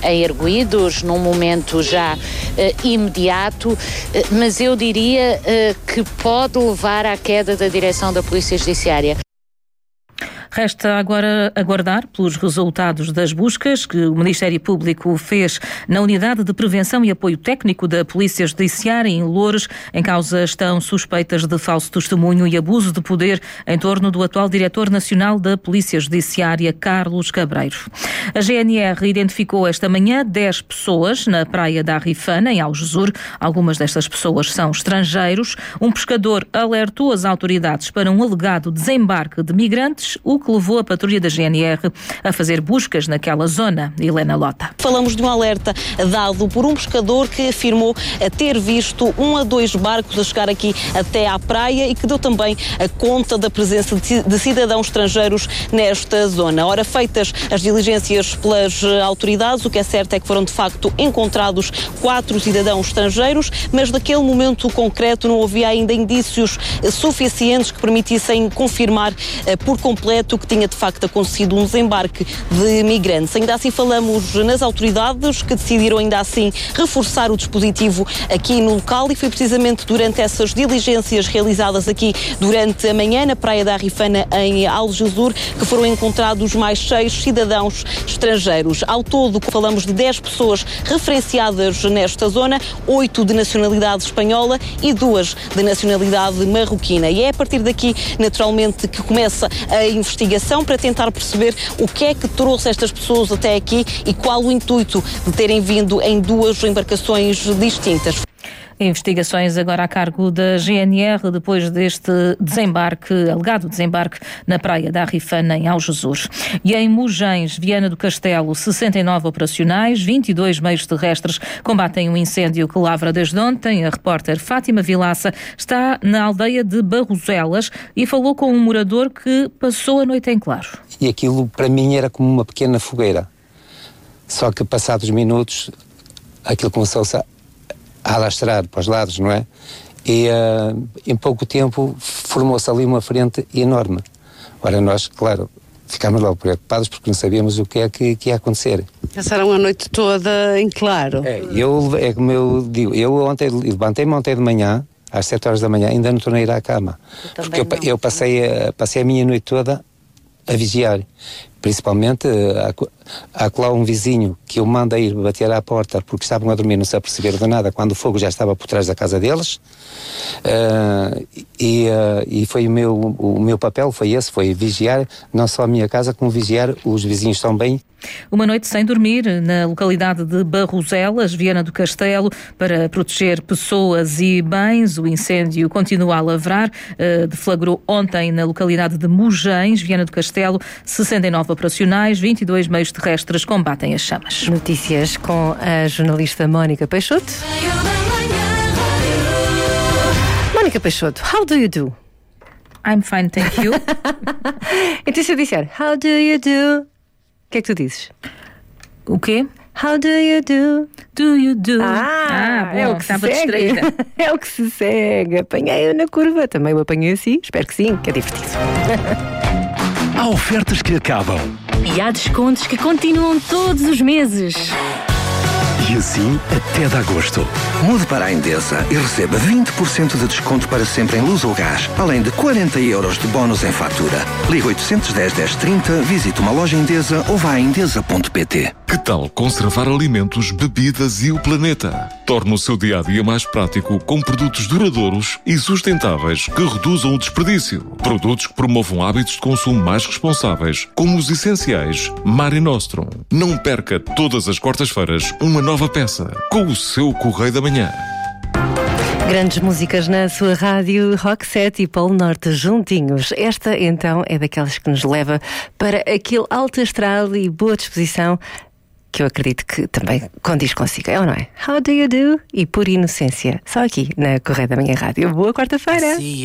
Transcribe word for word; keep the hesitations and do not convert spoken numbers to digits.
erguidos num momento já uh, imediato, uh, mas eu diria uh, que pode levar à queda da direção da Polícia Judiciária. Resta agora aguardar pelos resultados das buscas que o Ministério Público fez na Unidade de Prevenção e Apoio Técnico da Polícia Judiciária em Loures. Em causa estão suspeitas de falso testemunho e abuso de poder em torno do atual Diretor Nacional da Polícia Judiciária, Carlos Cabreiro. A G N R identificou esta manhã dez pessoas na praia da Arrifana, em Algesur. Algumas destas pessoas são estrangeiros. Um pescador alertou as autoridades para um alegado desembarque de migrantes, o que levou a patrulha da G N R a fazer buscas naquela zona. Helena Lota. Falamos de um alerta dado por um pescador que afirmou ter visto um a dois barcos a chegar aqui até à praia e que deu também a conta da presença de cidadãos estrangeiros nesta zona. Ora, feitas as diligências pelas autoridades, o que é certo é que foram de facto encontrados quatro cidadãos estrangeiros, mas naquele momento concreto não havia ainda indícios suficientes que permitissem confirmar por completo que tinha de facto acontecido um desembarque de migrantes. Ainda assim falamos nas autoridades que decidiram ainda assim reforçar o dispositivo aqui no local e foi precisamente durante essas diligências realizadas aqui durante a manhã na praia da Arrifana em Algesur que foram encontrados mais seis cidadãos estrangeiros. Ao todo falamos de dez pessoas referenciadas nesta zona, oito de nacionalidade espanhola e duas de nacionalidade marroquina. E é a partir daqui naturalmente que começa a investigação para tentar perceber o que é que trouxe estas pessoas até aqui e qual o intuito de terem vindo em duas embarcações distintas. Investigações agora a cargo da G N R depois deste desembarque, alegado desembarque na praia da Arrifana, em Algesur. E em Mugens, Viana do Castelo, sessenta e nove operacionais, vinte e dois meios terrestres combatem um incêndio que lavra desde ontem. A repórter Fátima Vilaça está na aldeia de Barroselas e falou com um morador que passou a noite em claro. E aquilo para mim era como uma pequena fogueira. Só que passados minutos aquilo começou-se a a alastrar para os lados, não é? E uh, em pouco tempo formou-se ali uma frente enorme. Ora, nós, claro, ficámos logo preocupados porque não sabíamos o que é que, que ia acontecer. Passaram a noite toda em claro. É, eu, é como eu digo, eu ontem levantei-me ontem de manhã, às sete horas da manhã, ainda não estou a ir à cama. Eu porque eu, não, eu passei, a, passei a minha noite toda a vigiar. Principalmente, há, há lá um vizinho que eu mando a ir bater à porta porque estavam a dormir, não se aperceberam de nada, quando o fogo já estava por trás da casa deles. Uh, e, uh, e foi o meu, o meu papel, foi esse, foi vigiar não só a minha casa, como vigiar os vizinhos também. Uma noite sem dormir na localidade de Barroselas, Viana do Castelo, para proteger pessoas e bens. O incêndio continua a lavrar. Uh, deflagrou ontem na localidade de Mugens, Viana do Castelo, sessenta e nove operacionais, vinte e dois meios terrestres combatem as chamas. Notícias com a jornalista Mónica Peixoto. Mónica Peixoto, how do you do? I'm fine, thank you. Então se eu disser, how do you do? O que é que tu dizes? O quê? How do you do? Do you do? Ah, ah bom, é o que estava se segue. distraída. É o que se segue. Apanhei-o na curva. Também o apanhei assim. Espero que sim, que é divertido. Há ofertas que acabam. E há descontos que continuam todos os meses. E assim até de agosto. Mude para a Endesa e receba vinte por cento de desconto para sempre em luz ou gás, além de quarenta euros de bónus em fatura. Ligue oitocentos e dez, dez trinta, visite uma loja Endesa ou vá a endesa ponto pt. Que tal conservar alimentos, bebidas e o planeta? Torne o seu dia-a-dia mais prático com produtos duradouros e sustentáveis que reduzam o desperdício. Produtos que promovam hábitos de consumo mais responsáveis, como os essenciais Mare Nostrum. Não perca todas as quartas-feiras uma nova peça com o seu Correio da Manhã. Grandes músicas na sua rádio, Rock Set e Polo Norte juntinhos. Esta, então, é daquelas que nos leva para aquele alto astral e boa disposição que eu acredito que também condiz consigo, é ou não é? How do you do? E por inocência, só aqui na Correio da Manhã Rádio. Boa quarta-feira!